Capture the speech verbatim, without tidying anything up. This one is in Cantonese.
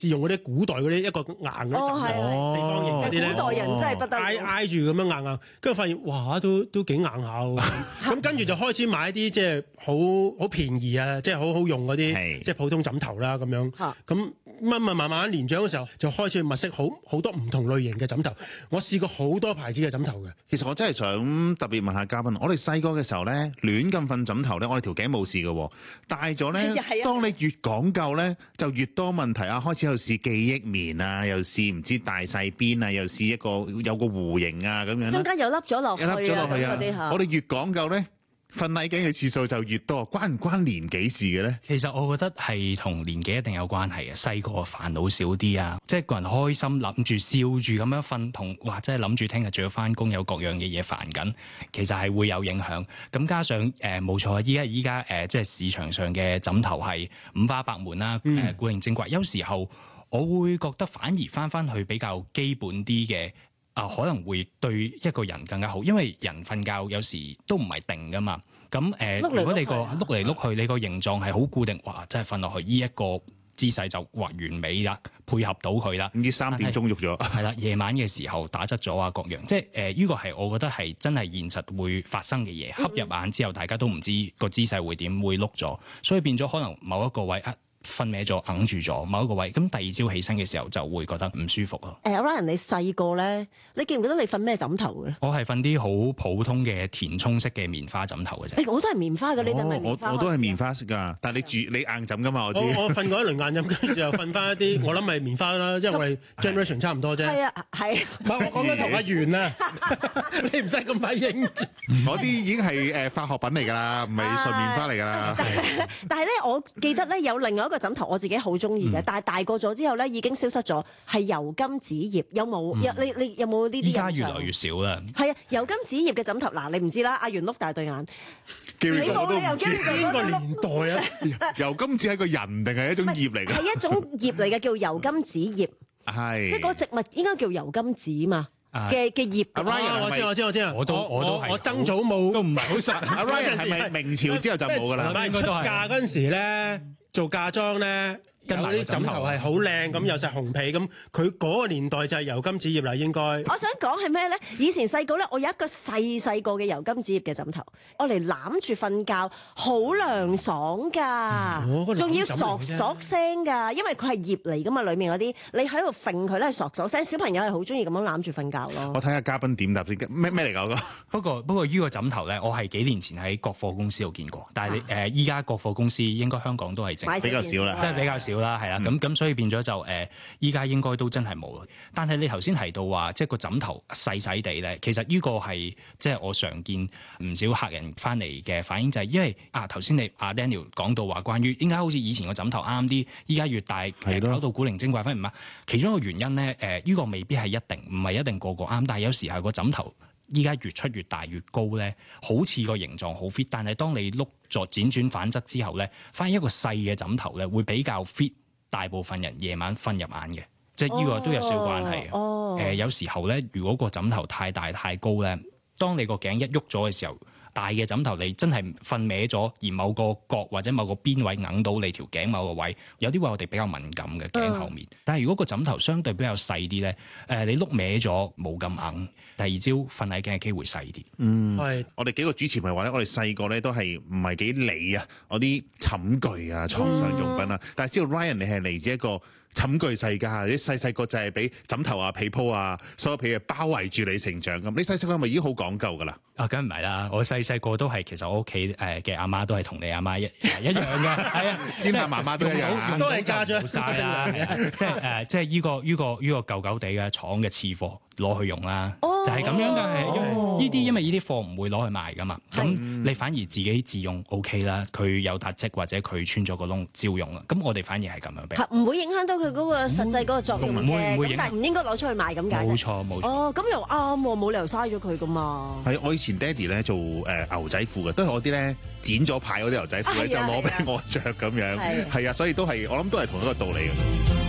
用嗰啲古代嗰啲一個硬嗰啲枕頭，四方形嗰啲咧， 古代人真係不得了， 挨挨住咁樣硬硬，跟住發現哇都都幾硬下喎。咁跟住就開始買一啲即係好好便宜啊，即係好好用嗰啲即係普通枕頭啦咁樣。咁乜咪慢慢年長嘅時候就開始物色好好多唔同類型嘅枕頭。我試過好多牌子嘅枕頭嘅。 其實我真係想特別問下嘉賓，我哋細個嘅時候咧，亂咁瞓枕頭咧，我哋條頸冇事嘅。大咗咧，當你越講究咧，就越多問題啊！開始又試記憶棉啊，又試唔知大細邊啊，又試一個有個弧形啊咁樣。 中間又凹咗落去啊！ 凹咗落去啊！我哋越講究咧，瞓捩頸嘅次數就越多，關唔關年紀事嘅咧？ 其實我覺得係同年紀一定有關係嘅。細個煩惱少啲啊，即係個人開心，諗住笑住咁樣瞓，同哇，即係諗住聽日仲要翻工，有各樣嘅嘢煩緊，其實係會有影響。咁加上誒冇錯，依家依家誒即係市場上嘅枕頭係五花八門啦，誒、嗯、古靈精怪。有時候我會覺得反而翻翻去比較基本啲嘅。啊、呃，可能會對一個人更加好，因為人瞓覺有時都唔係定噶嘛。咁誒，呃、如果你個碌嚟碌去，你個形狀係好固定，哇！真係瞓落去呢一個姿勢就哇完美啦，配合到佢啦。 唔知三點鐘喐咗， 係啦，夜晚嘅時候打側咗啊，各樣，即係誒呢個係我覺得係真係現實會發生嘅嘢。瞌入眼之後，大家都唔知個姿勢會點，會碌咗，所以變咗可能某一個位啊。瞓歪咗，揞住咗某一個位，咁第二朝起身嘅時候就會覺得唔舒服咯。 誒、uh, Ryan，你細個咧，你記唔記得你瞓咩枕頭嘅？ 我係瞓啲好普通嘅填充式嘅棉花枕頭嘅啫。 誒、欸，我都係棉花嘅，你哋咪棉花。 我我都係棉花式㗎，但係你住你硬枕㗎嘛？我知。 我我瞓過一輪硬枕，跟住又瞓翻一啲，我諗係棉花啦，因為我哋 generation 差唔多啫。 係啊，係。 唔係我講緊同阿源啊，你唔使咁快應住。 嗰啲已經係誒化學品嚟㗎啦，唔係純棉花嚟㗎啦。 但係咧，我記得咧有另外一個枕頭，我自己好中意嘅，嗯、但係大個咗之後咧已經消失咗，係油金紙葉。有冇？有、嗯、你你有冇呢啲？依家越來越少啦。 係啊，油金紙葉嘅枕頭，嗱你唔知啦，阿元碌大對眼， 你冇理由跟邊個年代啊？ 油金紙係個人定係一種葉嚟㗎？ 係一種葉嚟嘅，叫油金紙葉。 係。即係個植物應該叫油金紙嘛？嘅嘅葉。 阿 Ryan， 我知我知我知啊！ 我都我都係我曾祖母都唔係好實。 阿 Ryan 係咪明朝之後就冇㗎啦？ 唔係出嫁嗰陣時咧，做嫁妝咧。有啲枕頭係好靚咁，有晒紅皮咁，佢嗰個年代就係油金紙葉啦，應該。 我想講係咩咧？以前細個咧，我有一個細細個嘅油金紙葉嘅枕頭，我嚟攬住瞓覺，好涼爽㗎，仲、嗯、要索索聲㗎，因為佢係葉嚟㗎嘛，裡面嗰啲你喺度揈佢咧，係索索聲。小朋友係好中意咁樣攬住瞓覺咯。 我睇下嘉賓點答先，咩咩嚟㗎？ 不過不過依個枕頭咧，我係幾年前喺國貨公司度見過，但係你誒依家國貨公司應該香港都係淨比較少啦， 即係比較少。啦，係啦，咁咁所以變咗就誒，依家應該都真係冇啦。但係你頭先提到話，即係個枕頭細細地咧，其實呢個係即係我常見唔少客人翻嚟嘅反應，就係因為啊頭先你阿 Daniel 講到話關於點解好似以前個枕頭啱啲，依家越大搞到古靈精怪，反而唔啱。其中一個原因咧，誒呢個未必係一定，唔係一定個個啱，但係有時係個枕頭。依家越出越大越高咧，好似個形狀好 fit，但係當你碌咗輾轉反側之後咧，反而一個細嘅枕頭咧會比較 fit 大部分人夜晚瞓入眼嘅，即係呢個都有少少關係嘅。誒、 哦呃、有時候咧，如果個枕頭太大太高咧，當你個頸一喐咗嘅時候，大嘅枕頭你真係瞓歪咗，而某個角或者某個邊位揞到你條頸某個位，有啲位我哋比較敏感嘅頸後面。嗯、但係如果個枕頭相對比較細啲咧，誒、呃、你碌歪咗冇咁揞，第二朝瞓捩頸嘅機會細啲。 嗯，係我哋幾個主持咪話咧，我哋細個咧都係唔係幾理啊，我啲寢具啊、床上用品啊，嗯、但係知道 Ryan 你係嚟自一個寢具世家，你細細個就係俾枕頭啊、被鋪啊、所有被啊包圍住你成長咁。你細細個係咪已經好講究噶啦？ 啊，梗唔係啦！我細細個都係，其實我屋企誒嘅阿媽都係同你阿媽一一樣嘅，係啊， 啲阿媽媽都一樣， 都係家長冇晒啦，即係誒，即係依個依個依個舊舊地嘅廠嘅次貨攞去用啦，就係咁樣嘅，係因為呢啲因為呢啲貨唔會攞去賣噶嘛，咁你反而自己自用 O K 啦，佢有凸跡或者佢穿咗個窿照用啦，咁我哋反而係咁樣俾， 唔會影響到佢嗰個實際嗰個作用嘅，咁但係唔應該攞出去賣咁解啫。 冇錯冇錯。 哦，咁又啱喎，冇理由嘥咗佢噶嘛。 係我以前爹哋咧做誒牛仔褲嘅，都係我啲咧剪咗牌嗰啲牛仔褲咧，就攞俾我着咁樣，係啊，所以都係我諗都係同一個道理嘅。